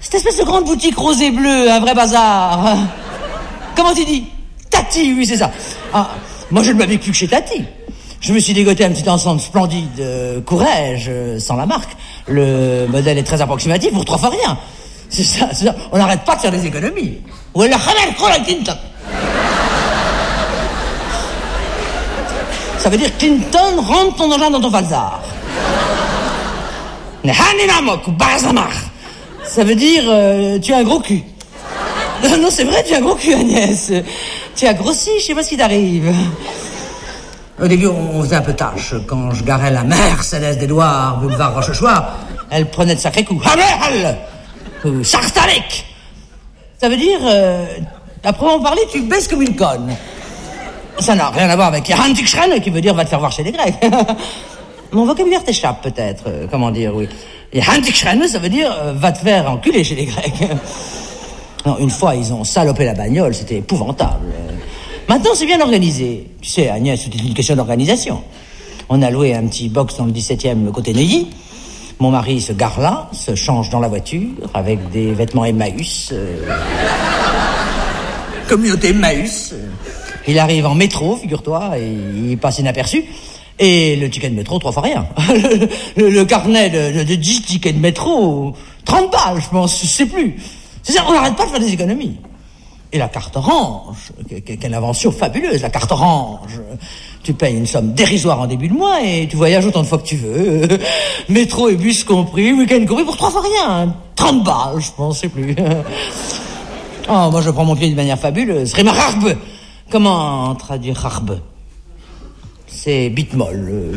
Cette espèce de grande boutique rose et bleue, un vrai bazar. Comment tu dis? Tati, oui, c'est ça. Ah, moi, je ne m'habille plus que chez Tati. Je me suis dégoté un petit ensemble splendide, Courrèges, sans la marque. Le modèle est très approximatif pour 3 fois rien. C'est ça. On n'arrête pas de faire des économies. Ça veut dire Clinton, rentre ton argent dans ton falzar. Ça veut dire tu as un gros cul. Non, c'est vrai, tu as un gros cul, Agnès. Tu as grossi, je sais pas ce qui t'arrive. Au début, on faisait un peu tâche. Quand je garais la mère Céleste d'Édouard, boulevard Rochechouart, elle prenait de sacrés coups. Ou Chartalek. Ça veut dire, à proprement parler, tu baisses comme une conne. Ça n'a rien à voir avec Hantikschren, qui veut dire va te faire voir chez les Grecs. Mon vocabulaire t'échappe peut-être, comment dire, oui. Et Hantikschren, ça veut dire va te faire enculer chez les Grecs. Non, une fois, ils ont salopé la bagnole, c'était épouvantable. Maintenant, c'est bien organisé. Tu sais, Agnès, c'était une question d'organisation. On a loué un petit box dans le 17e, côté Neuilly. Mon mari se gare là, se change dans la voiture, avec des vêtements Emmaüs. Communauté Emmaüs. Il arrive en métro, figure-toi, et il passe inaperçu. Et le ticket de métro, 3 fois rien. Le carnet de 10 tickets de métro, 30 balles, je pense, je sais plus. C'est ça, on n'arrête pas de faire des économies. Et la carte orange, quelle invention fabuleuse, la carte orange. Tu payes une somme dérisoire en début de mois et tu voyages autant de fois que tu veux. Métro et bus compris, week-end compris, pour 3 fois rien. 30 balles, je pense, je sais plus. Oh, moi je prends mon pied d'une manière fabuleuse. Rimararbe. Comment traduire rarbe? C'est bitmolle.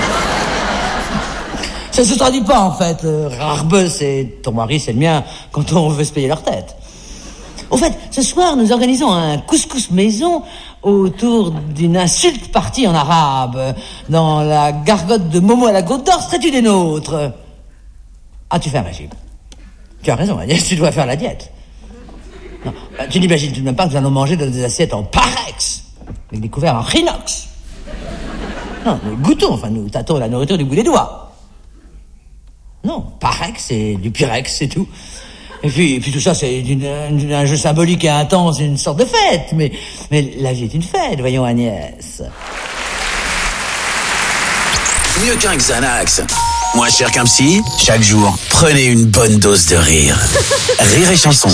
Ça se traduit pas, en fait. Rarbe, c'est ton mari, c'est le mien, quand on veut se payer leur tête. Au fait, ce soir, nous organisons un couscous maison autour d'une insulte partie en arabe. Dans la gargote de Momo à la Côte d'Or, serais-tu des nôtres? Ah, tu fais un régime. Tu as raison, Agnès, tu dois faire la diète. Non, tu n'imagines tout de même pas que nous allons manger dans des assiettes en Parex, avec des couverts en inox. Non, nous goûtons, enfin, nous tâtons la nourriture du bout des doigts. Non, Parex, c'est du Pyrex, c'est tout. Et puis tout ça, c'est un jeu symbolique et intense, une sorte de fête. Mais la vie est une fête, voyons, Agnès. Mieux qu'un Xanax. Moins cher qu'un psy, chaque jour, prenez une bonne dose de rire. Rire et chanson.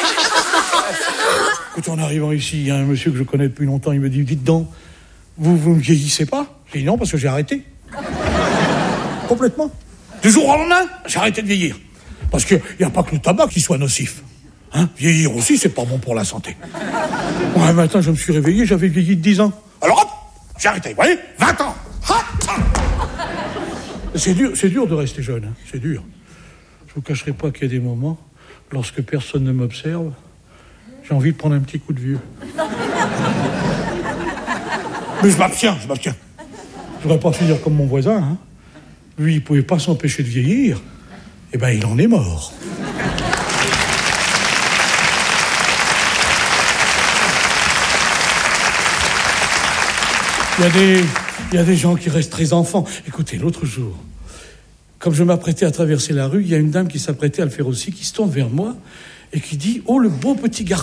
Écoute, en arrivant ici, il y a un monsieur que je connais depuis longtemps, il me dit, dites donc, vous ne vieillissez pas? J'ai dit non, parce que j'ai arrêté. Complètement. Du jour au lendemain, j'ai arrêté de vieillir. Parce qu'il n'y a pas que le tabac qui soit nocif. Hein? Vieillir aussi, c'est pas bon pour la santé. Bon, un matin, je me suis réveillé, j'avais vieilli de 10 ans. Alors hop, j'ai arrêté, vous voyez, 20 ans. C'est dur de rester jeune, hein? C'est dur. Je vous cacherai pas qu'il y a des moments, lorsque personne ne m'observe, j'ai envie de prendre un petit coup de vieux. Mais je m'abstiens. Je voudrais pas finir comme mon voisin, hein. Lui, il pouvait pas s'empêcher de vieillir. Eh ben, il en est mort. Il y a des gens qui restent très enfants. Écoutez, l'autre jour, comme je m'apprêtais à traverser la rue, il y a une dame qui s'apprêtait à le faire aussi, qui se tourne vers moi et qui dit « Oh, le beau petit garçon !»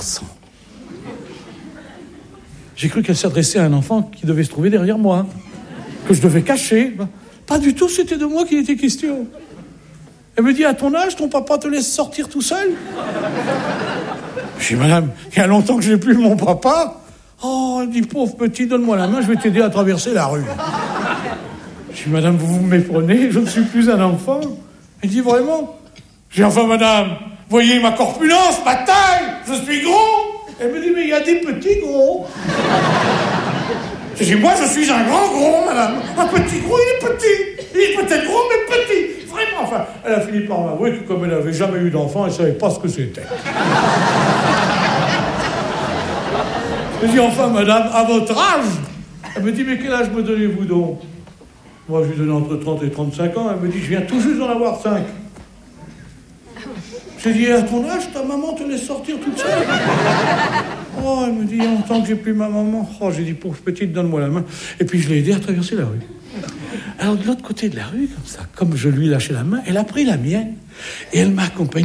J'ai cru qu'elle s'adressait à un enfant qui devait se trouver derrière moi, que je devais cacher. Pas du tout, c'était de moi qu'il était question. Elle me dit, à ton âge, ton papa te laisse sortir tout seul? Je dis, madame, il y a longtemps que je n'ai plus mon papa. Oh, elle dit, pauvre petit, donne-moi la main, je vais t'aider à traverser la rue. Je dis, madame, vous me méprenez, je ne suis plus un enfant. Elle dit, vraiment? Je dis, enfin, madame, voyez ma corpulence, ma taille, je suis gros. Elle me dit, mais il y a des petits gros. Je dis, moi, je suis un grand gros, madame. Un petit gros, il est petit. Il est peut-être gros, mais petit. Vraiment, enfin, elle a fini par m'avouer que comme elle n'avait jamais eu d'enfant, elle ne savait pas ce que c'était. Je dis, enfin, madame, à votre âge? Elle me dit, mais quel âge me donnez-vous donc? Moi, je lui donnais entre 30 et 35 ans. Elle me dit, je viens tout juste d'en avoir 5. J'ai dit, à ton âge, ta maman te laisse sortir toute seule? Oh, elle me dit, il y a longtemps que j'ai plus ma maman. Oh, j'ai dit, pauvre petite, donne-moi la main. Et puis, je l'ai aidée à traverser la rue. Alors, de l'autre côté de la rue, comme ça, comme je lui lâchais la main, elle a pris la mienne et elle m'a accompagné.